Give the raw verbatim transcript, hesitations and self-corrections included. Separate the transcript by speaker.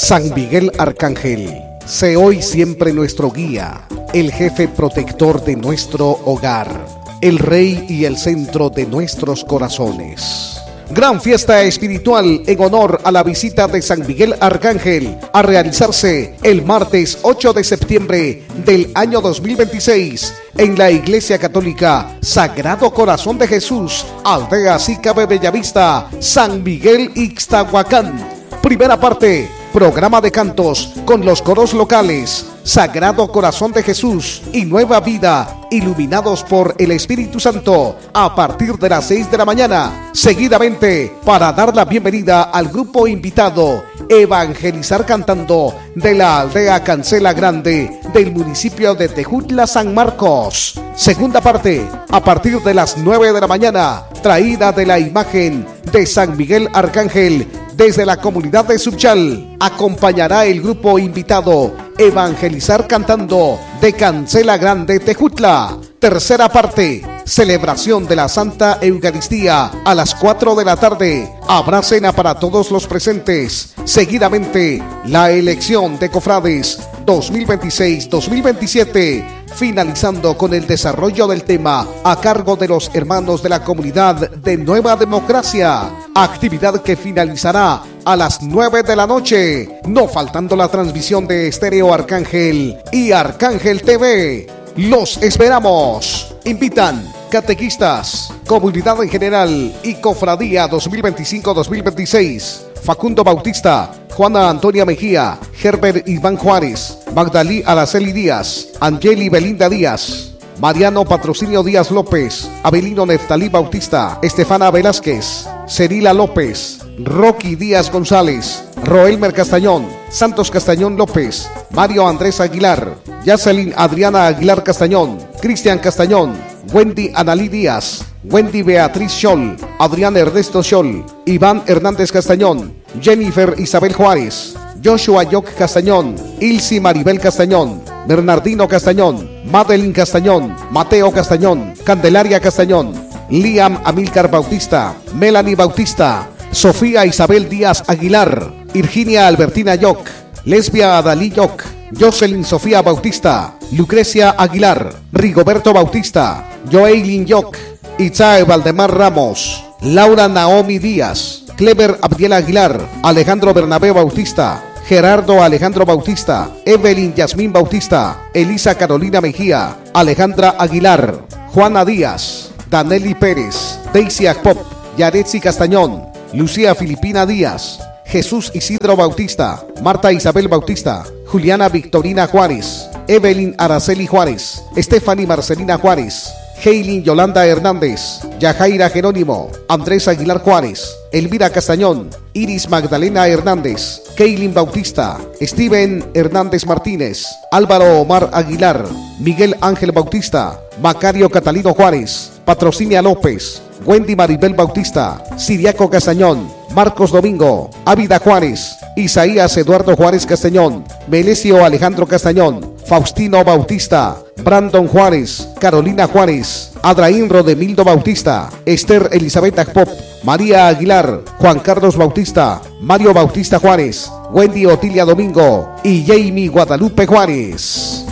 Speaker 1: San Miguel Arcángel, sé hoy siempre nuestro guía, el jefe protector de nuestro hogar, el rey y el centro de nuestros corazones. Gran fiesta espiritual en honor a la visita de San Miguel Arcángel a realizarse el martes ocho de septiembre del año dos mil veintiséis en la Iglesia Católica Sagrado Corazón de Jesús, Aldea Sicabe Bellavista, San Miguel Ixtahuacán. Primera parte, programa de cantos con los coros locales Sagrado Corazón de Jesús y Nueva Vida, iluminados por el Espíritu Santo, a partir de las seis de la mañana. Seguidamente, para dar la bienvenida al grupo invitado, Evangelizar Cantando, de la aldea Cancela Grande, del municipio de Tejutla, San Marcos. Segunda parte, a partir de las nueve de la mañana, traída de la imagen de San Miguel Arcángel desde la comunidad de Subchal. Acompañará el grupo invitado Evangelizar Cantando de Cancela Grande, Tejutla. Tercera parte, celebración de la Santa Eucaristía a las cuatro de la tarde. Habrá cena para todos los presentes. Seguidamente, la elección de cofrades dos mil veintiséis dos mil veintisiete, finalizando con el desarrollo del tema a cargo de los hermanos de la comunidad de Nueva Democracia. Actividad que finalizará a las nueve de la noche, no faltando la transmisión de Estéreo Arcángel y Arcángel T V. Los esperamos. Invitan catequistas, comunidad en general y cofradía dos mil veinticinco dos mil veintiséis. Facundo Bautista, Juana Antonia Mejía, Herbert Iván Juárez, Magdalí Araceli Díaz, Angeli Belinda Díaz, Mariano Patrocinio Díaz López, Abelino Neftalí Bautista, Estefana Velázquez, Cerila López, Rocky Díaz González, Roelmer Castañón, Santos Castañón López, Mario Andrés Aguilar, Yacelin Adriana Aguilar Castañón, Cristian Castañón, Wendy Analí Díaz, Wendy Beatriz Scholl, Adrián Ernesto Scholl, Iván Hernández Castañón, Jennifer Isabel Juárez, Joshua Yoc Castañón, Ilsi Maribel Castañón, Bernardino Castañón, Madeline Castañón, Mateo Castañón, Candelaria Castañón, Liam Amílcar Bautista, Melanie Bautista, Sofía Isabel Díaz Aguilar, Virginia Albertina Yoc, Lesbia Adalí Yoc, Jocelyn Sofía Bautista, Lucrecia Aguilar, Rigoberto Bautista, Joeilin Yoc, Itzae Valdemar Ramos, Laura Naomi Díaz, Clever Abdiel Aguilar, Alejandro Bernabé Bautista, Gerardo Alejandro Bautista, Evelyn Yasmín Bautista, Elisa Carolina Mejía, Alejandra Aguilar, Juana Díaz, Daneli Pérez, Daisy Akpop, Yaretsi Castañón, Lucía Filipina Díaz, Jesús Isidro Bautista, Marta Isabel Bautista, Juliana Victorina Juárez, Evelyn Araceli Juárez, Stephanie Marcelina Juárez, Heilin Yolanda Hernández, Yajaira Jerónimo, Andrés Aguilar Juárez, Elvira Castañón, Iris Magdalena Hernández, Keilin Bautista, Steven Hernández Martínez, Álvaro Omar Aguilar, Miguel Ángel Bautista, Macario Catalino Juárez, Patrocinia López, Wendy Maribel Bautista, Siriaco Castañón, Marcos Domingo, Ávida Juárez, Isaías Eduardo Juárez Castañón, Melesio Alejandro Castañón, Faustino Bautista, Brandon Juárez, Carolina Juárez, Adraín Rodemildo Bautista, Esther Elizabeth Akpop, María Aguilar, Juan Carlos Bautista, Mario Bautista Juárez, Wendy Otilia Domingo y Jamie Guadalupe Juárez.